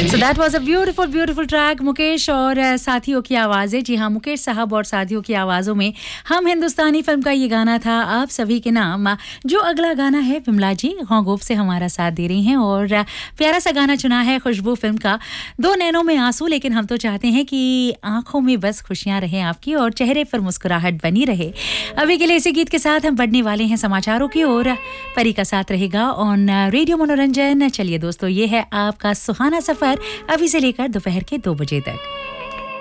So that was a beautiful track Mukesh और साथियों की आवाज़ें। जी हाँ, मुकेश साहब और साथियों की आवाज़ों में हम हिंदुस्तानी फिल्म का ये गाना था आप सभी के नाम। जो अगला गाना है विमला जी होंगोप से हमारा साथ दे रही हैं और प्यारा सा गाना चुना है खुशबू फिल्म का दो नैनों में आंसू, लेकिन हम तो चाहते हैं कि आंखों में बस खुशियां रहें आपकी और चेहरे पर मुस्कुराहट बनी रहे। अभी के लिए इसी गीत के साथ हम बढ़ने वाले हैं समाचारों की ओर। परी का साथ रहेगा ऑन रेडियो मनोरंजन। चलिए दोस्तों, ये है आपका सुहाना सफर अभी से लेकर दोपहर के 2 बजे तक।